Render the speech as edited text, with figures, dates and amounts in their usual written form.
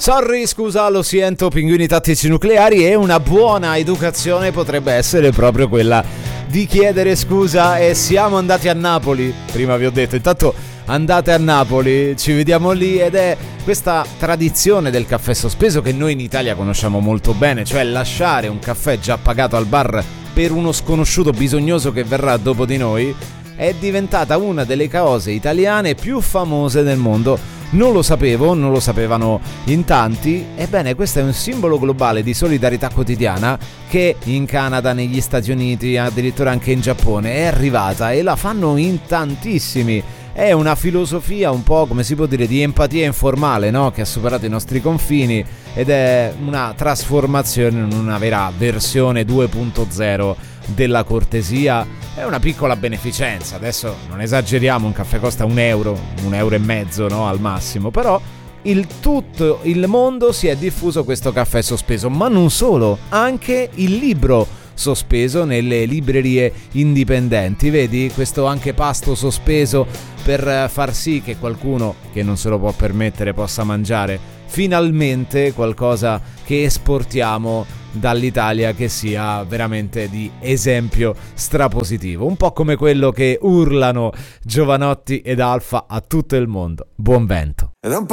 Sorry, scusa, lo sento, pinguini tattici nucleari, e una buona educazione potrebbe essere proprio quella di chiedere scusa. E siamo andati a Napoli, prima vi ho detto, intanto andate a Napoli, ci vediamo lì, ed è questa tradizione del caffè sospeso che noi in Italia conosciamo molto bene, cioè lasciare un caffè già pagato al bar per uno sconosciuto bisognoso che verrà dopo di noi. È diventata una delle cose italiane più famose del mondo. Non lo sapevo, non lo sapevano in tanti. Ebbene, questo è un simbolo globale di solidarietà quotidiana che in Canada, negli Stati Uniti, addirittura anche in Giappone è arrivata, e la fanno in tantissimi. È una filosofia un po', come si può dire, di empatia informale, no? Che ha superato i nostri confini, ed è una trasformazione in una vera versione 2.0 della cortesia. È una piccola beneficenza, adesso non esageriamo, un caffè costa €1, €1,50, no? Al massimo, però tutto il mondo si è diffuso questo caffè sospeso, ma non solo, anche il libro sospeso nelle librerie indipendenti. Vedi, questo anche pasto sospeso per far sì che qualcuno che non se lo può permettere possa mangiare finalmente qualcosa che esportiamo dall'Italia, che sia veramente di esempio strapositivo, un po' come quello che urlano Giovanotti ed Alfa a tutto il mondo. Buon vento. Ed è un